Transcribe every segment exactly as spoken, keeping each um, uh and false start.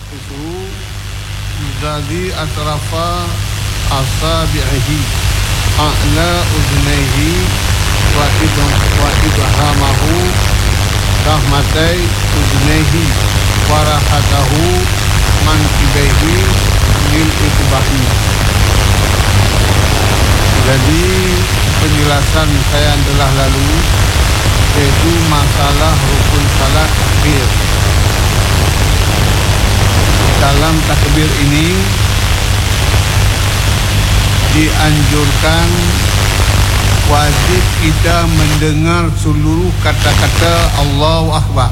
itu yuzadi atrafa asabi'ihi a'la udnaihi wa idham wa idhamahu rahmatai udnaihi wa rahatahu mankibaihi lil itbahi. Jadi penjelasan saya yang telah lalu yaitu masalah rukun salat takbir. Dalam takbir ini dianjurkan wajib kita mendengar seluruh kata-kata Allahu Akbar.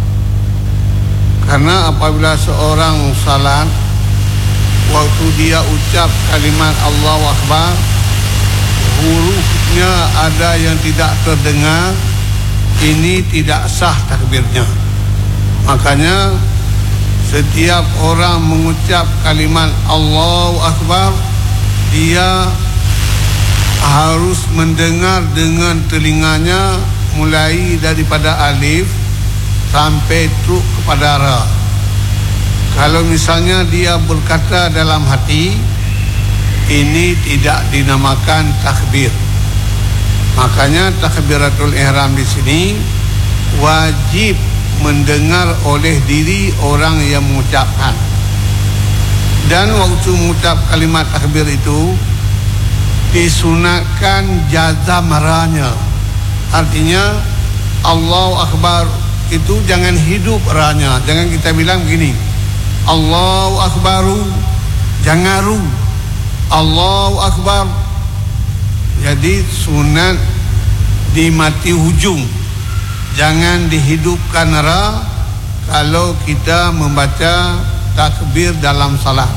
Karena apabila seorang salat, waktu dia ucap kalimat Allahu Akbar, hurufnya ada yang tidak terdengar, ini tidak sah takbirnya. Makanya setiap orang mengucap kalimat Allahu Akbar, dia harus mendengar dengan telinganya mulai daripada alif sampai truk kepada ra. Kalau misalnya dia berkata dalam hati, ini tidak dinamakan takbir. Makanya takbiratul ihram di sini wajib mendengar oleh diri orang yang mengucapkan. Dan waktu mengucap kalimat takbir itu disunatkan jazam ranya. Artinya Allahu Akbar itu jangan hidup ranya. Jangan kita bilang begini, Allahu Akbaru, jangan ru, Allahu Akbar. Jadi sunat dimati hujung, jangan dihidupkan ra kalau kita membaca takbir dalam salat.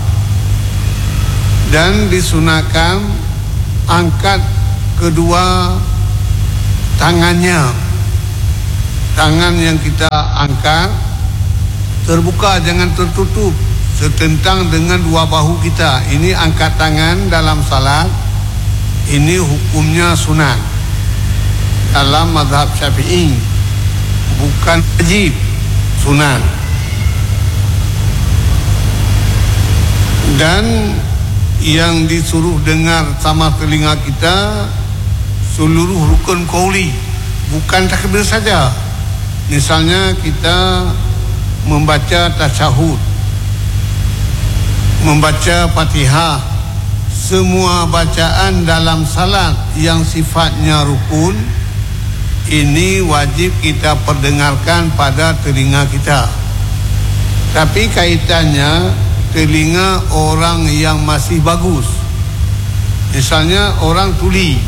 Dan disunatkan angkat kedua tangannya. Tangan yang kita angkat terbuka, jangan tertutup, setentang dengan dua bahu kita. Ini angkat tangan dalam salat, ini hukumnya sunat dalam mazhab Syafi'i, bukan wajib, sunat. Dan yang disuruh dengar sama telinga kita seluruh rukun qauli, bukan takbir saja. Misalnya kita membaca tasyahud, membaca Fatihah, semua bacaan dalam salat yang sifatnya rukun ini wajib kita perdengarkan pada telinga kita. Tapi kaitannya telinga orang yang masih bagus. Misalnya orang tuli,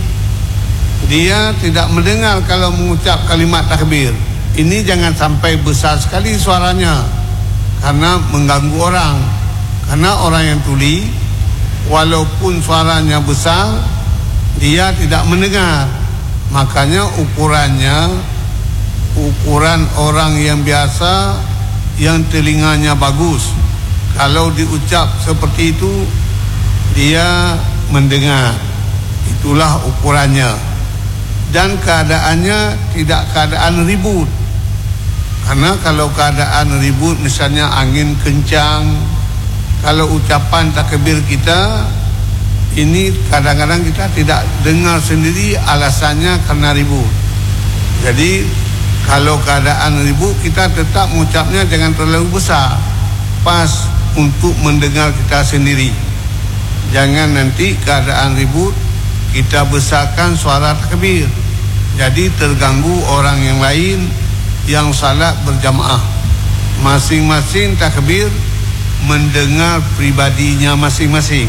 dia tidak mendengar kalau mengucap kalimat takbir. Ini jangan sampai besar sekali suaranya, karena mengganggu orang. Karena orang yang tuli, walaupun suaranya besar, dia tidak mendengar. Makanya ukurannya ukuran orang yang biasa, yang telinganya bagus. Kalau diucap seperti itu, dia mendengar. Itulah ukurannya. Dan keadaannya tidak keadaan ribut. Karena kalau keadaan ribut, misalnya angin kencang, kalau ucapan takbir kita ini kadang-kadang kita tidak dengar sendiri, alasannya karena ribut. Jadi kalau keadaan ribut, kita tetap mengucapnya jangan terlalu besar, pas untuk mendengar kita sendiri. Jangan nanti keadaan ribut kita besarkan suara takbir, jadi terganggu orang yang lain yang salat berjamaah. Masing-masing takbir mendengar pribadinya masing-masing,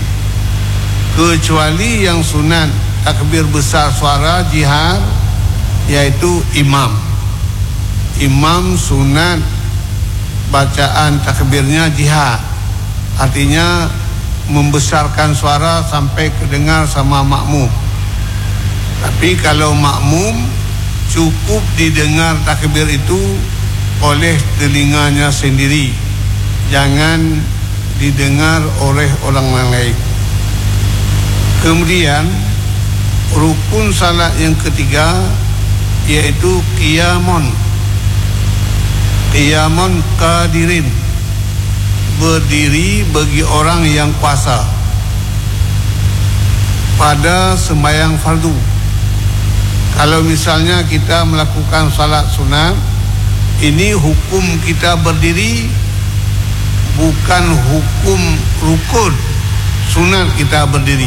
kecuali yang sunat takbir besar suara jihar, yaitu imam. Imam sunat bacaan takbirnya jihar, artinya membesarkan suara sampai kedengar sama makmum. Tapi kalau makmum cukup didengar takbir itu oleh telinganya sendiri, jangan didengar oleh orang lain. Kemudian rukun salat yang ketiga yaitu qiyamun. Qiyamun qadirin, berdiri bagi orang yang puasa pada sembahyang fardu. Kalau misalnya kita melakukan salat sunat, ini hukum kita berdiri, bukan hukum rukun. Sunat kita berdiri.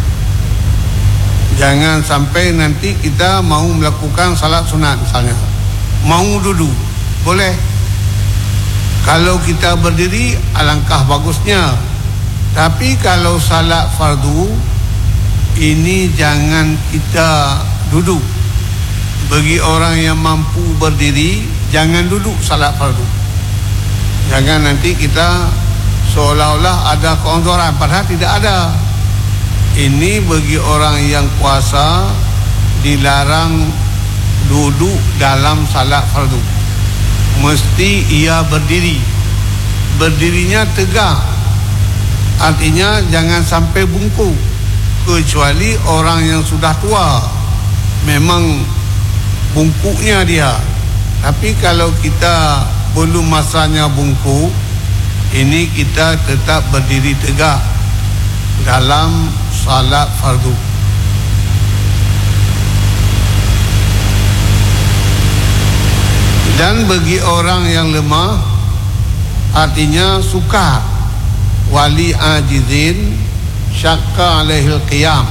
Jangan sampai nanti kita mau melakukan salat sunat misalnya, mau duduk, boleh. Kalau kita berdiri, alangkah bagusnya. Tapi kalau salat fardu, ini jangan kita duduk. Bagi orang yang mampu berdiri, jangan duduk salat fardu. Jangan nanti kita seolah-olah ada keonzoran, padahal tidak ada. Ini bagi orang yang puasa dilarang duduk dalam salat fardu. Mesti ia berdiri. Berdirinya tegak. Artinya jangan sampai bungkuk. Kecuali orang yang sudah tua, memang bungkuknya dia. Tapi kalau kita belum masanya bungkuk, ini kita tetap berdiri tegak dalam salat fardu. Dan bagi orang yang lemah, artinya sukar, wali ajizin syakka alaihil qiyam,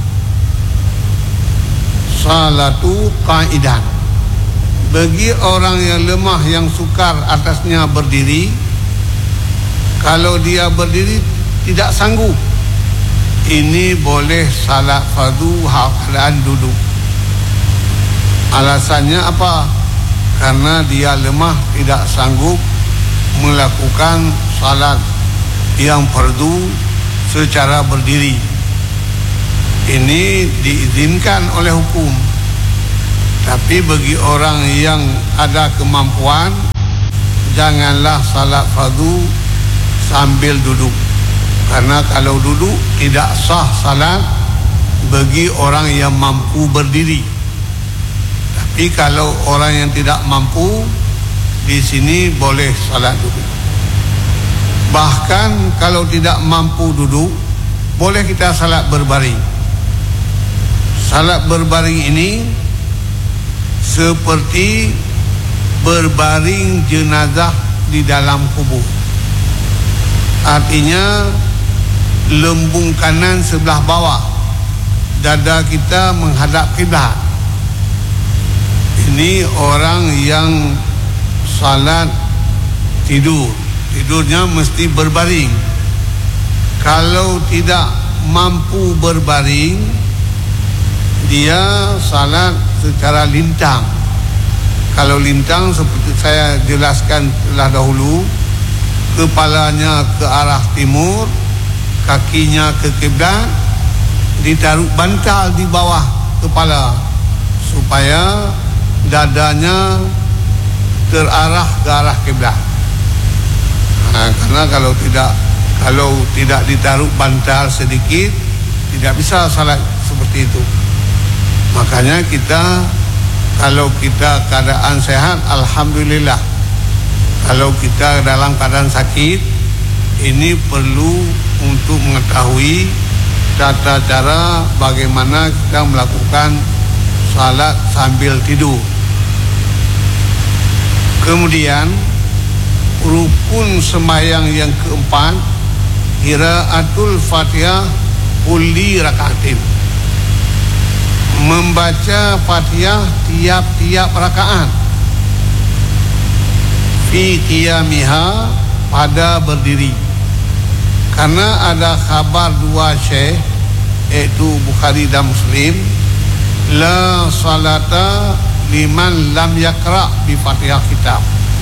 salatu qaidan. Bagi orang yang lemah yang sukar atasnya berdiri, kalau dia berdiri tidak sanggup, ini boleh salat fardu keadaan duduk. Alasannya apa? Karena dia lemah, tidak sanggup melakukan salat yang fardu secara berdiri. Ini diizinkan oleh hukum. Tapi bagi orang yang ada kemampuan, janganlah salat fardu sambil duduk. Karena kalau duduk tidak sah salat bagi orang yang mampu berdiri. Tapi kalau orang yang tidak mampu, di sini boleh salat duduk. Bahkan kalau tidak mampu duduk, boleh kita salat berbaring. Salat berbaring ini seperti berbaring jenazah di dalam kubur. Artinya lembung kanan sebelah bawah, dada kita menghadap kiblat. Ini orang yang salat tidur, tidurnya mesti berbaring. Kalau tidak mampu berbaring, dia salat secara lintang. Kalau lintang seperti saya jelaskan telah dahulu, kepalanya ke arah timur, kakinya ke kiblat, ditaruh bantal di bawah kepala supaya dadanya terarah ke arah kiblat. Nah, karena kalau tidak kalau tidak ditaruh bantal sedikit, tidak bisa salat seperti itu. Makanya kita, kalau kita keadaan sehat, alhamdulillah. Kalau kita dalam keadaan sakit, ini perlu untuk mengetahui tata cara bagaimana kita melakukan salat sambil tidur. Kemudian rukun sembahyang yang keempat, qiraatul Fatihah kulli rakaatin. Membaca Fatihah tiap-tiap rakaat. Fi qiyamiha, pada berdiri. Karena ada khabar dua syekh, yaitu Bukhari dan Muslim, la salata liman lam yakra bi Fatihah kitab.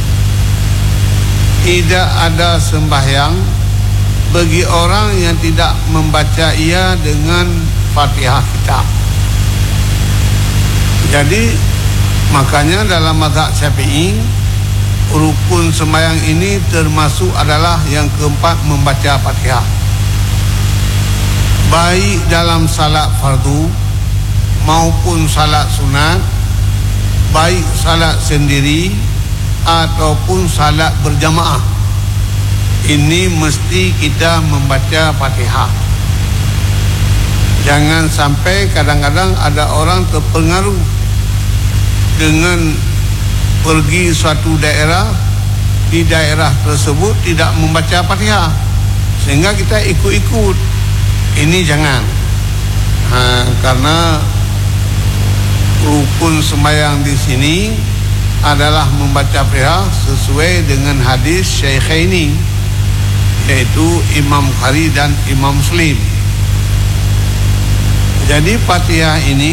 Tidak ada sembahyang bagi orang yang tidak membaca ia dengan Fatihah kitab. Jadi makanya dalam mazhab Syafi'i, rukun sembahyang ini termasuk adalah yang keempat, membaca Fatihah. Baik dalam salat fardu maupun salat sunat, baik salat sendiri ataupun salat berjamaah. ini mesti kita membaca Fatihah. Jangan sampai kadang-kadang ada orang terpengaruh dengan pergi suatu daerah, di daerah tersebut tidak membaca Fatihah sehingga kita ikut-ikut. Ini jangan. Ha, karena rukun sembahyang di sini adalah membaca Fatihah sesuai dengan hadis Syaikhaini, yaitu Imam Bukhari dan Imam Muslim. Jadi Fatihah ini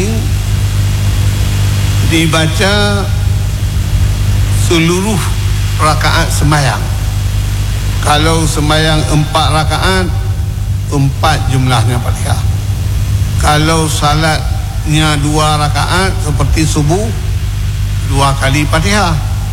dibaca seluruh rakaat sembahyang. Kalau sembahyang empat rakaat, empat jumlahnya Fatihah. Kalau salatnya dua rakaat seperti subuh, dua kali Fatihah.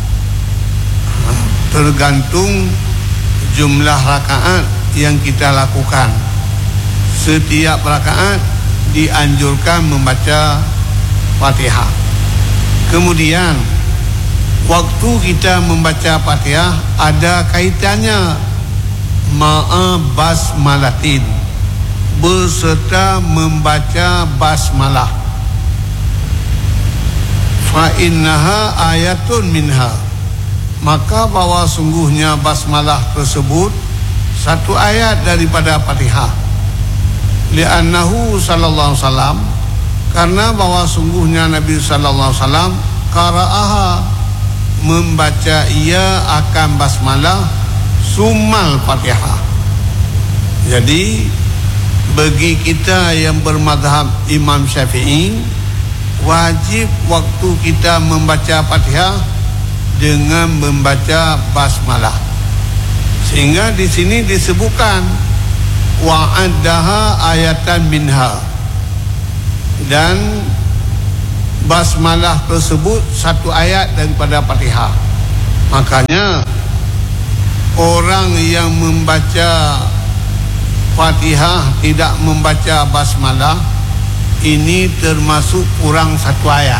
Tergantung jumlah rakaat yang kita lakukan. Setiap rakaat dianjurkan membaca Fatihah. Kemudian waktu kita membaca Fatihah ada kaitannya ma'a basmalatin, beserta membaca basmalah. Fa innaha ayatun minha, maka bahwa sungguhnya basmalah tersebut satu ayat daripada Fatihah. Li'annahu sallallahu alaihi wasallam, karena bahwa sungguhnya Nabi sallallahu alaihi wasallam qara'aha, membaca ia akan basmalah summal Fatihah. Jadi bagi kita yang bermadhab Imam Syafi'i, wajib waktu kita membaca Fatihah dengan membaca basmalah. Sehingga di sini disebutkan wa'addaha ayatan minha, dan basmalah tersebut satu ayat daripada Fatihah. Makanya orang yang membaca Fatihah tidak membaca basmalah, ini termasuk kurang satu ayat.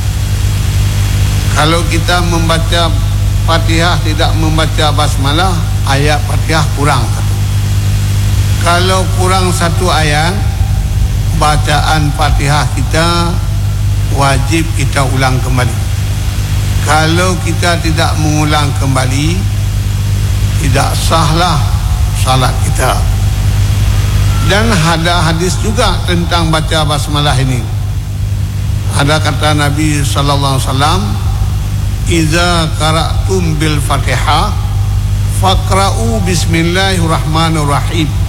Kalau kita membaca Fatihah tidak membaca basmalah, ayat Fatihah kurang satu. Kalau kurang satu ayat, bacaan Fatihah kita wajib kita ulang kembali. Kalau kita tidak mengulang kembali, tidak sahlah salat kita. Dan ada hadis juga tentang baca basmalah ini. Ada kata Nabi sallallahu alaihi wasallam, "Idza qara'tum bil Fatihah faqra'u bismillahirrahmanirrahim."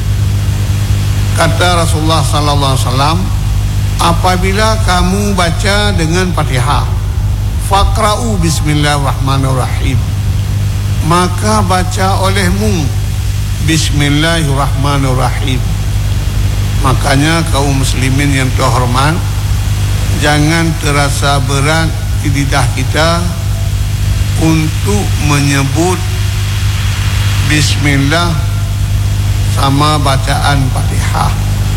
Kata Rasulullah sallallahu alaihi wasallam, apabila kamu baca dengan Fatihah, faqra'u bismillahirrahmanirrahim, maka baca olehmu bismillahirrahmanirrahim. Makanya kaum muslimin yang terhormat, jangan terasa berat di lidah kita untuk menyebut bismillah sama bacaan Fatihah.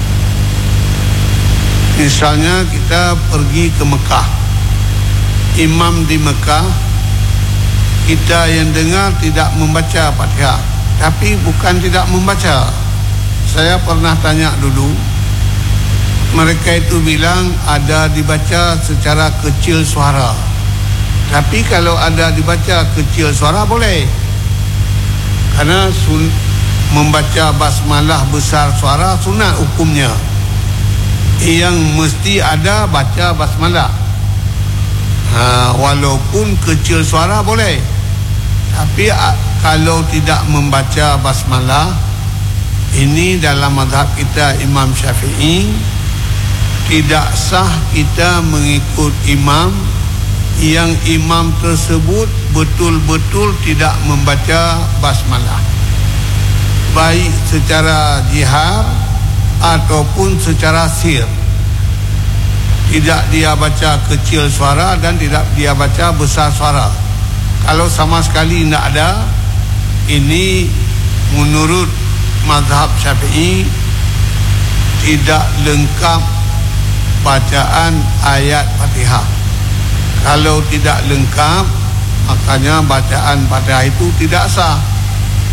Misalnya kita pergi ke Mekah, imam di Mekah, kita yang dengar tidak membaca Fatihah, tapi bukan tidak membaca. Saya pernah tanya dulu, mereka itu bilang ada dibaca secara kecil suara. Tapi kalau ada dibaca kecil suara boleh, karena sun, membaca basmalah besar suara sunat hukumnya. Yang mesti ada baca basmalah. Ha, walaupun kecil suara boleh. Tapi a, kalau tidak membaca basmalah, ini dalam mazhab kita Imam Syafi'i, tidak sah kita mengikut imam yang imam tersebut betul-betul tidak membaca basmalah, baik secara jihar ataupun secara sir. Tidak dia baca kecil suara dan tidak dia baca besar suara. Kalau sama sekali tidak ada, ini menurut mazhab Syafi'i tidak lengkap bacaan ayat Fatihah. Kalau tidak lengkap, makanya bacaan Fatihah itu tidak sah.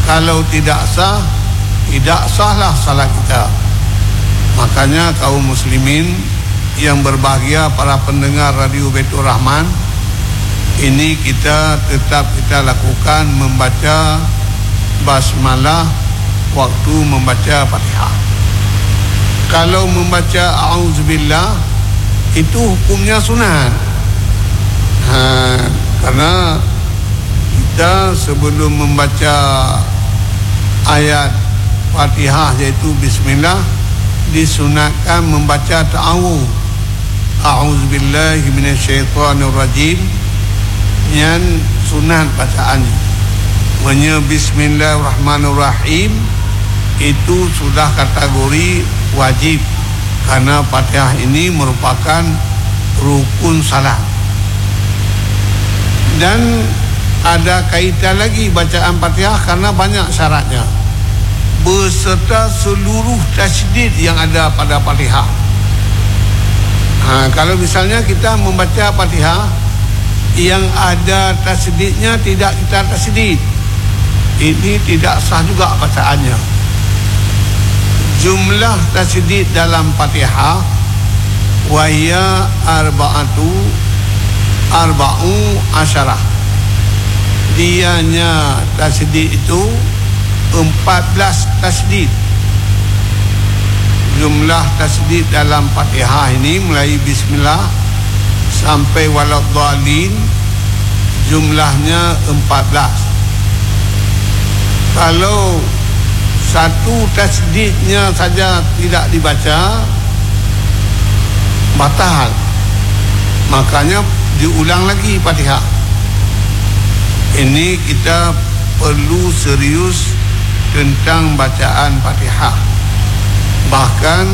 Kalau tidak sah, tidak sahlah salat kita. Makanya kaum muslimin yang berbahagia, para pendengar Radio Baitur Rahman, ini kita tetap kita lakukan membaca basmalah waktu membaca Fatihah. Kalau membaca a'udzubillah itu hukumnya sunat. Ha, karena kita sebelum membaca ayat Fatihah iaitu bismillah, disunatkan membaca ta'awudz. A'udzubillahi minasyaitonirrajim. Yang sunat bacaannya. Menye bismillahirrahmanirrahim itu sudah kategori wajib, karena Fatihah ini merupakan rukun salat. Dan ada kaitan lagi bacaan Fatihah karena banyak syaratnya, beserta seluruh tasydid yang ada pada Fatihah. Ha, kalau misalnya kita membaca Fatihah yang ada tasydidnya tidak kita tasydid, ini tidak sah juga bacaannya. Jumlah tasydid dalam Fatihah wahya arba'atu arba'u asyarah. Dianya tasydid itu empat belas tasydid. Jumlah tasydid dalam Fatihah ini mulai bismillah sampai waladhdallin jumlahnya empat belas. Kalau satu tasydidnya saja tidak dibaca, batal. Makanya diulang lagi Fatihah. Ini kita perlu serius tentang bacaan Fatihah. Bahkan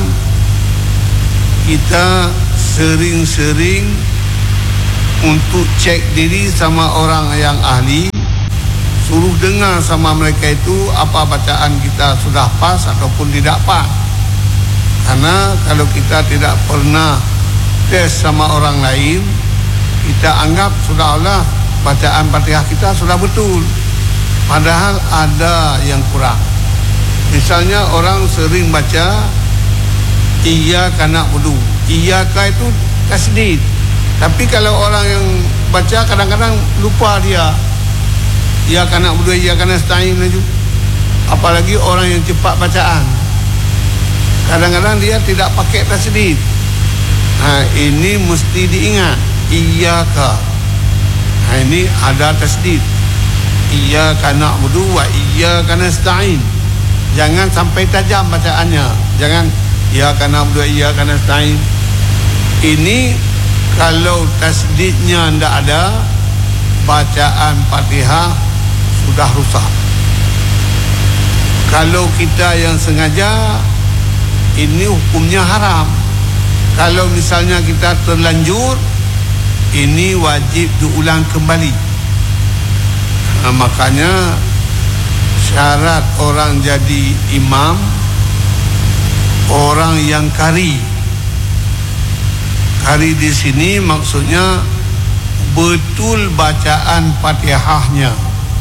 kita sering-sering untuk cek diri sama orang yang ahli, suruh dengar sama mereka itu apa bacaan kita sudah pas ataupun tidak pas. Karena kalau kita tidak pernah tes sama orang lain, kita anggap sudahlah bacaan Fatihah kita sudah betul, padahal ada yang kurang. Misalnya orang sering baca iyyaka na'budu, iyyaka itu tasydid, tapi kalau orang yang baca kadang-kadang lupa dia iyyaka na'budu iyyaka nasta'in lagi. Apalagi orang yang cepat bacaan, kadang-kadang dia tidak pakai tasydid. Ha, ini mesti diingat. Iyyaka, ha, ini ada tasydid. Iyyaka na'budu wa iyyaka nasta'in. Jangan sampai tajam bacaannya. Jangan iyyaka na'budu wa iyyaka nasta'in. Ini kalau tasydidnya tidak ada, bacaan Fatihah sudah rusak. Kalau kita yang sengaja, ini hukumnya haram. Kalau misalnya kita terlanjur, ini wajib diulang kembali. Nah, makanya syarat orang jadi imam, orang yang qari. Qari di sini maksudnya betul bacaan Fatihahnya.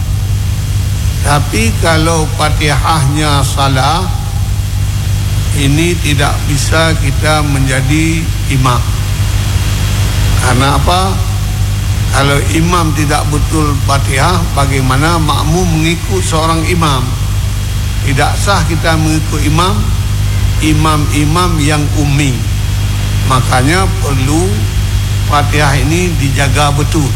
Tapi kalau Fatihahnya salah, ini tidak bisa kita menjadi imam. Karena apa? Kalau imam tidak betul Fatihah, bagaimana makmum mengikut seorang imam? Tidak sah kita mengikut imam, imam-imam yang ummi. Makanya perlu Fatihah ini dijaga betul.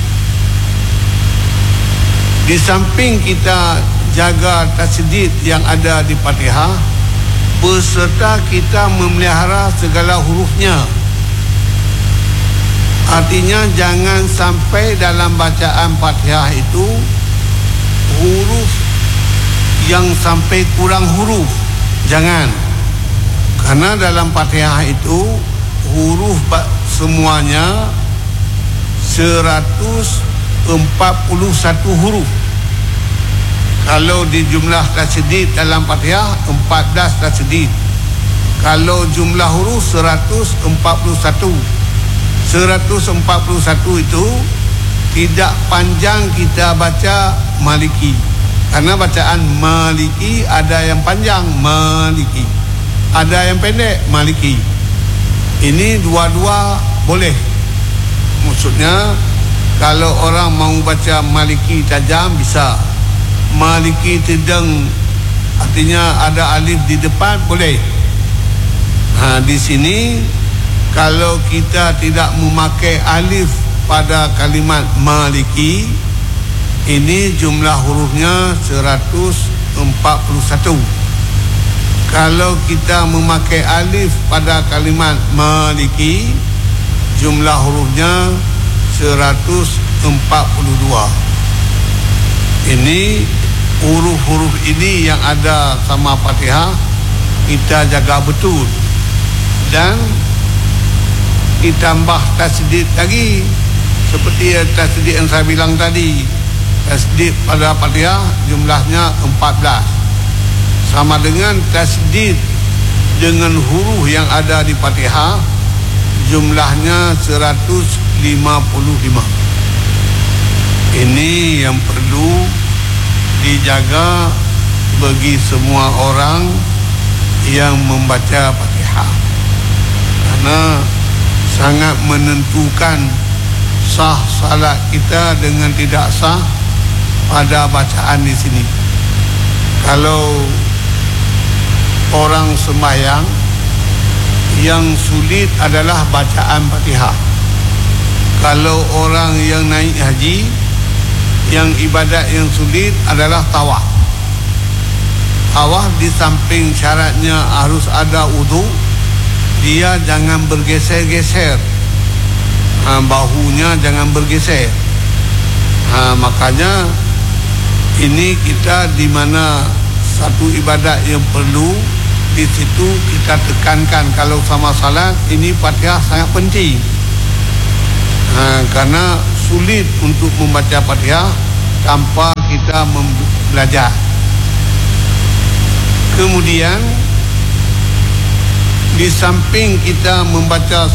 Di samping kita jaga tasydid yang ada di Fatihah, beserta kita memelihara segala hurufnya. Artinya jangan sampai dalam bacaan Fatihah itu huruf yang sampai kurang huruf. Jangan. Karena dalam Fatihah itu huruf semuanya seratus empat puluh satu huruf. Kalau di jumlah tasydid dalam Fatihah empat belas tasydid. Kalau jumlah huruf seratus empat puluh satu. seratus empat puluh satu itu tidak panjang kita baca Maliki. Karena bacaan Maliki ada yang panjang, Maliki, ada yang pendek, Maliki. Ini dua-dua boleh. Maksudnya kalau orang mau baca Maliki tajam bisa, Maliki tedeng artinya ada alif di depan boleh. Nah, di sini kalau kita tidak memakai alif pada kalimat Maliki, ini jumlah hurufnya seratus empat puluh satu. Kalau kita memakai alif pada kalimat Maliki, jumlah hurufnya seratus empat puluh dua. Ini huruf-huruf ini yang ada sama Fatihah kita jaga betul. Dan ditambah tasdid lagi, seperti tasdid yang saya bilang tadi. Tasdid pada Fatihah jumlahnya empat belas, sama dengan tasdid dengan huruf yang ada di Fatihah jumlahnya seratus lima puluh lima. Ini yang perlu dijaga bagi semua orang yang membaca Fatihah, karena sangat menentukan sah salat kita dengan tidak sah pada bacaan di sini. Kalau orang sembahyang, yang sulit adalah bacaan Fatihah. Kalau orang yang naik haji, yang ibadat yang sulit adalah tawaf. Tawaf di samping syaratnya harus ada wudu, dia jangan bergeser-geser, ha, bahunya jangan bergeser. Ha, makanya ini kita di mana satu ibadat yang perlu, di situ kita tekankan kalau sama salat ini Fatihah sangat penting. Ha, karena sulit untuk membaca Fatihah tanpa kita belajar. Kemudian di samping kita membaca,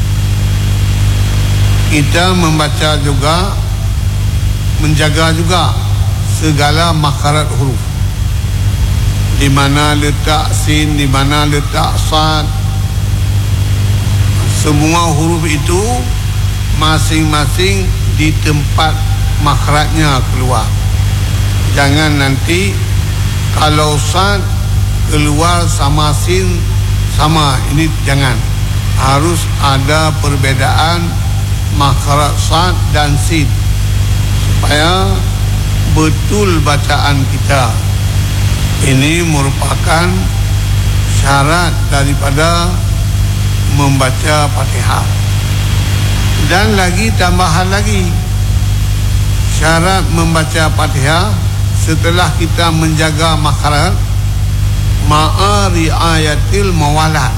kita membaca juga menjaga juga segala makharat huruf, di mana letak sin, di mana letak sad. Semua huruf itu masing-masing di tempat makhrajnya keluar. Jangan nanti kalau sad keluar sama sin sama, ini jangan. Harus ada perbedaan makhraj sad dan sin supaya betul bacaan kita. Ini merupakan syarat daripada membaca Fatihah. Dan lagi tambahan lagi, syarat membaca Fatihah setelah kita menjaga makhraj, ma'a riayatil mawalat,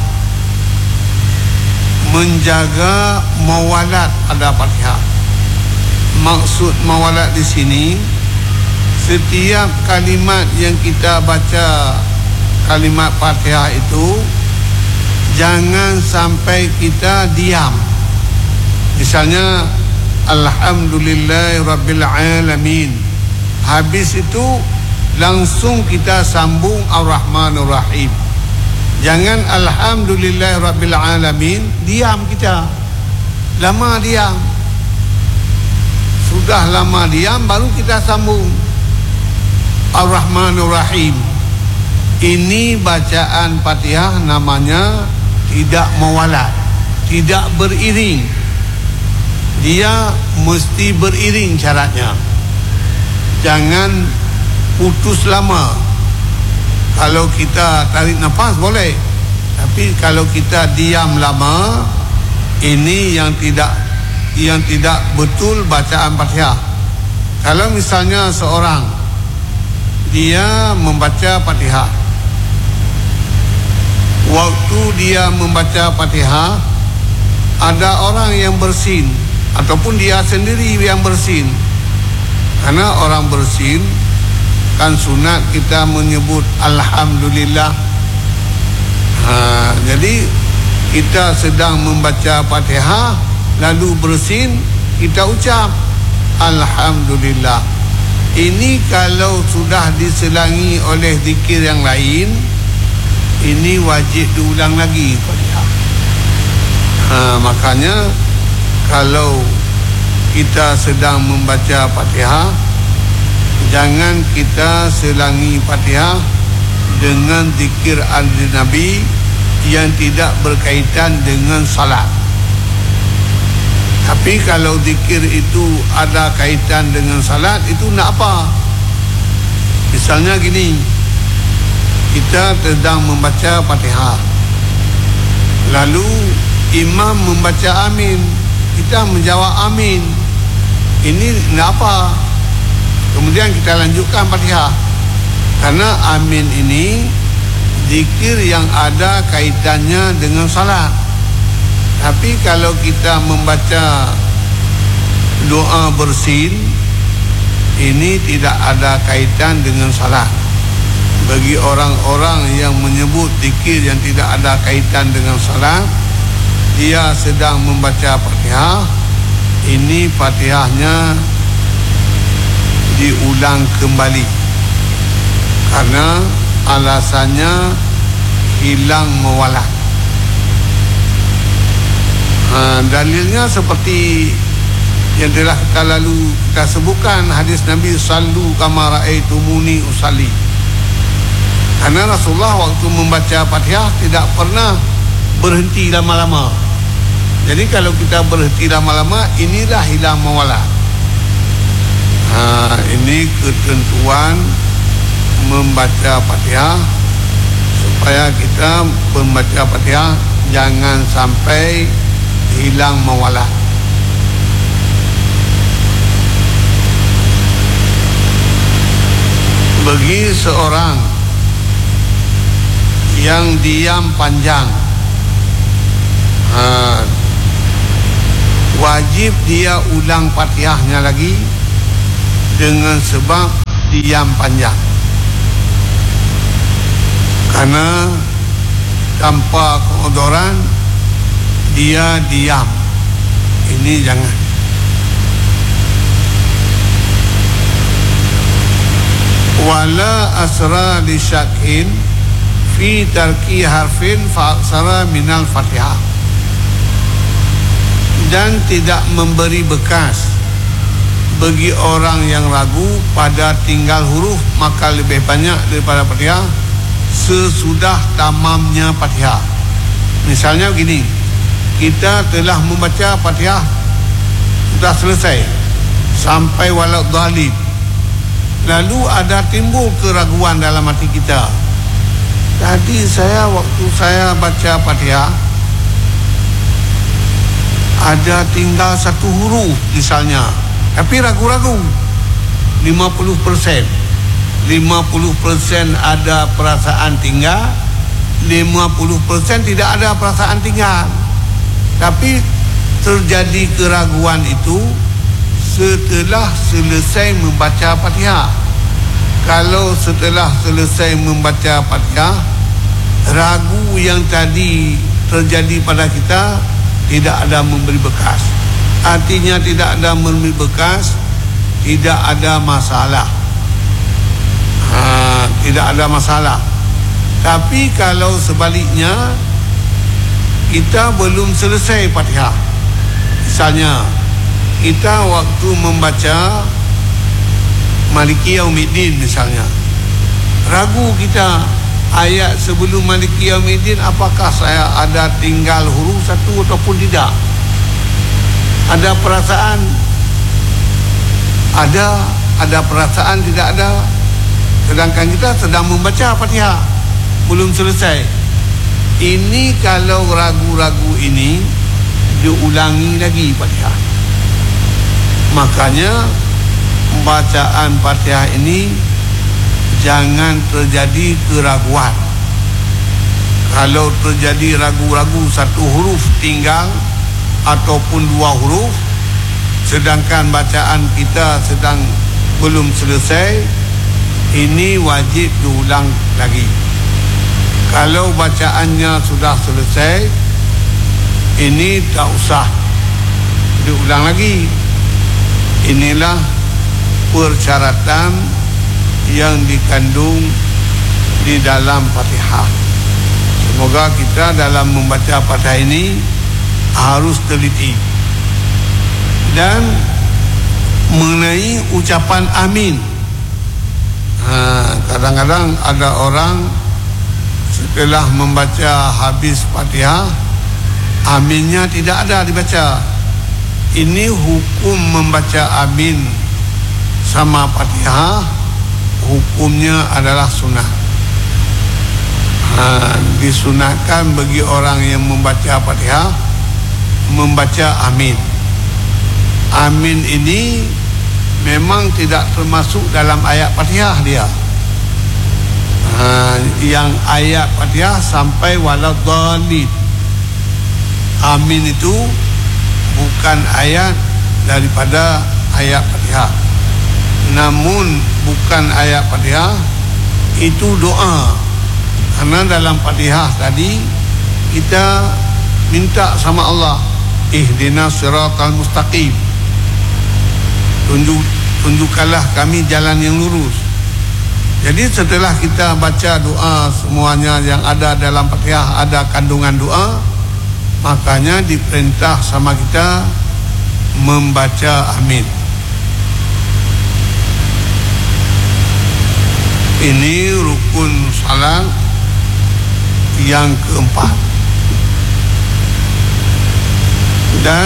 menjaga mawalat pada Fatihah. Maksud mawalat di sini, setiap kalimat yang kita baca kalimat Fatihah itu jangan sampai kita diam. Misalnya Alhamdulillahirabbil alamin, habis itu langsung kita sambung Ar-Rahmanur Rahim. Jangan Alhamdulillahirabbil alamin diam kita, lama diam. Sudah lama diam baru kita sambung Ar-Rahmanur Rahim. Ini bacaan Fatihah namanya tidak mawalat, tidak beriring. Dia mesti beriring syaratnya. Jangan putus lama. Kalau kita tarik nafas boleh, tapi kalau kita diam lama, ini yang tidak yang tidak betul bacaan Fatihah. Kalau misalnya seorang dia membaca Fatihah, waktu dia membaca Fatihah ada orang yang bersin ataupun dia sendiri yang bersin. Karena orang bersin kan sunat kita menyebut Alhamdulillah. Ha, jadi kita sedang membaca Fatihah lalu bersin, kita ucap Alhamdulillah. Ini kalau sudah diselangi oleh zikir yang lain, ini wajib diulang lagi Fatihah. Ha, makanya kalau kita sedang membaca Fatihah, jangan kita selangi Fatihah dengan zikir al-Nabi yang tidak berkaitan dengan salat. Tapi kalau zikir itu ada kaitan dengan salat, itu nak apa? Misalnya gini, kita sedang membaca Fatihah, lalu imam membaca amin, kita menjawab amin. Ini nak apa? Kemudian kita lanjutkan Fatihah. Karena amin ini zikir yang ada kaitannya dengan salat. Tapi kalau kita membaca doa bersin, ini tidak ada kaitan dengan salat. Bagi orang-orang yang menyebut zikir yang tidak ada kaitan dengan salat, dia sedang membaca Fatihah, ini Fatihahnya diulang kembali. Karena alasannya hilang mewalah. Ha, dalilnya seperti yang telah kita lalu kita sebutkan hadis Nabi sallu kama raaitumuni usalli. Karena Rasulullah waktu membaca Fatihah tidak pernah berhenti lama-lama. Jadi kalau kita berhenti lama-lama, inilah hilang mewalah. Ha, ini ketentuan membaca Fatihah, supaya kita membaca Fatihah jangan sampai hilang mewalah. Bagi seorang yang diam panjang, ha, wajib dia ulang Fatihahnya lagi dengan sebab diam panjang. Karena tanpa keodoran dia diam, ini jangan. Wala asra li syakin fi tarki harfin fa aksara minal Fatihah. Dan tidak memberi bekas bagi orang yang ragu pada tinggal huruf, maka lebih banyak daripada Fatihah sesudah tamamnya Fatihah. Misalnya begini, kita telah membaca Fatihah sudah selesai sampai waladhdallin, lalu ada timbul keraguan dalam hati kita. Tadi saya waktu saya baca Fatihah ada tinggal satu huruf misalnya, tapi ragu-ragu. lima puluh persen lima puluh persen ada perasaan tinggal, lima puluh persen tidak ada perasaan tinggal. Tapi terjadi keraguan itu setelah selesai membaca Fatihah. Kalau setelah selesai membaca Fatihah, ragu yang tadi terjadi pada kita tidak ada memberi bekas. Artinya tidak ada memberi bekas, tidak ada masalah. Ha, tidak ada masalah. Tapi kalau sebaliknya, kita belum selesai Fatihah, misalnya kita waktu membaca Maliki Yaumiddin misalnya, ragu kita ayat sebelum Maliki Yaumiddin apakah saya ada tinggal huruf satu ataupun tidak. Ada perasaan, ada ada perasaan tidak ada. Sedangkan kita sedang membaca Fatihah, belum selesai. Ini kalau ragu-ragu ini diulangi lagi Fatihah. Makanya bacaan Fatihah ini jangan terjadi keraguan. Kalau terjadi ragu-ragu satu huruf tinggal ataupun dua huruf, sedangkan bacaan kita sedang belum selesai, ini wajib diulang lagi. Kalau bacaannya sudah selesai, ini tak usah diulang lagi. Inilah persyaratan yang dikandung di dalam Fatihah. Semoga kita dalam membaca Fatihah ini harus teliti. Dan mengenai ucapan amin, ha, kadang-kadang ada orang setelah membaca habis Fatihah, aminnya tidak ada dibaca. Ini hukum membaca amin sama Fatihah, hukumnya adalah sunnah. Ha, disunahkan bagi orang yang membaca Fatihah membaca amin. Amin ini memang tidak termasuk dalam ayat Fatihah dia. Ha, yang ayat Fatihah sampai waladhdallin. Amin itu bukan ayat daripada ayat Fatihah. Namun bukan ayat Fatihah, itu doa. Karena dalam Fatihah tadi kita minta sama Allah, ihdinas siratal mustaqim. Tunjuk, tunjukkanlah kami jalan yang lurus. Jadi setelah kita baca doa semuanya yang ada dalam Fatihah, ada kandungan doa, makanya diperintah sama kita membaca amin. Ini rukun salat yang keempat. Dan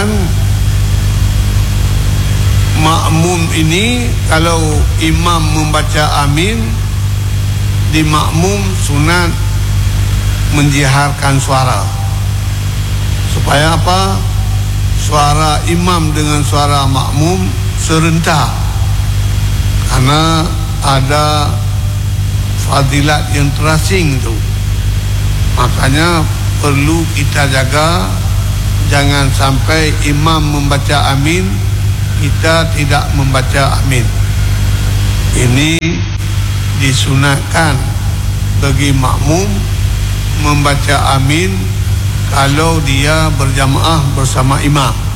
makmum ini kalau imam membaca amin, di makmum sunat menjiharkan suara. Supaya apa? Suara imam dengan suara makmum serentak. Karena ada fadilat yang terasing itu. Makanya perlu kita jaga, jangan sampai imam membaca amin, kita tidak membaca amin. Ini disunahkan bagi makmum membaca amin kalau dia berjamaah bersama imam.